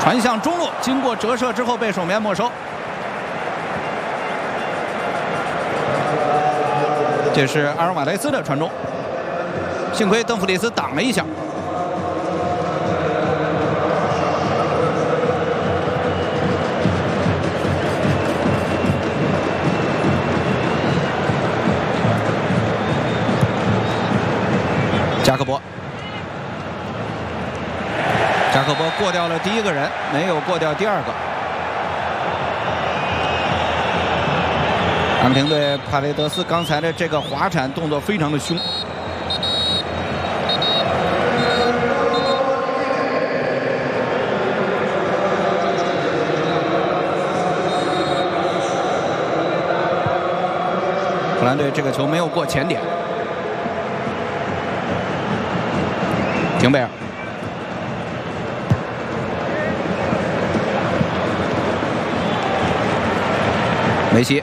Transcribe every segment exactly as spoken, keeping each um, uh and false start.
传向中路，经过折射之后被守门员没收。这是阿尔瓦雷斯的传中，幸亏邓弗里斯挡了一下。加克波，加克波过掉了第一个人，没有过掉第二个。阿根廷队帕雷德斯刚才的这个滑铲动作非常的凶。荷兰队这个球没有过前点。廷贝尔，梅西，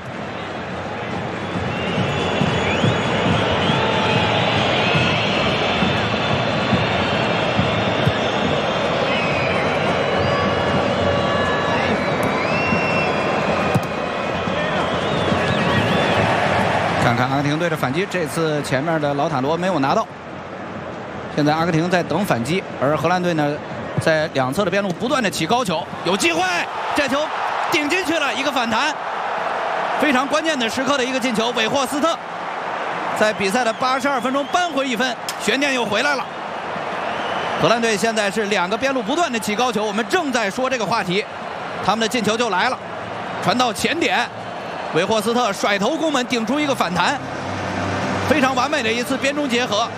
看看阿根廷队的反击，这次前面的老塔罗没有拿到。现在阿根廷在等反击，而荷兰队呢，在两侧的边路不断的起高球，有机会，这球顶进去了，一个反弹，非常关键的时刻的一个进球，韦霍斯特在比赛的八十二分钟扳回一分，悬念又回来了。荷兰队现在是两个边路不断的起高球，我们正在说这个话题，他们的进球就来了，传到前点，韦霍斯特甩头攻门顶出一个反弹，非常完美的一次边中结合。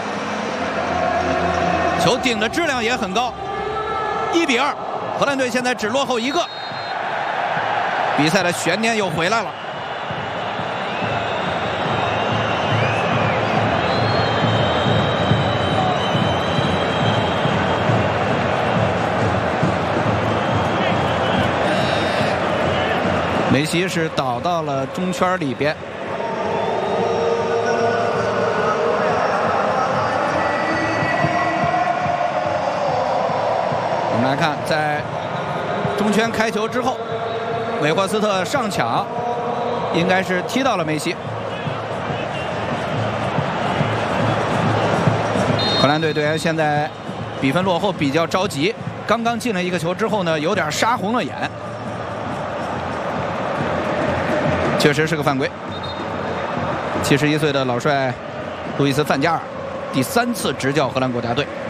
球顶的质量也很高，一比二，荷兰队现在只落后一个，比赛的悬念又回来了。梅西是倒到了中圈里边。我们来看，在中圈开球之后，韦霍斯特上抢，应该是踢到了梅西。荷兰队队员现在比分落后，比较着急。刚刚进了一个球之后呢，有点杀红了眼。确实是个犯规。七十一岁的老帅路易斯·范加尔第三次执教荷兰国家队。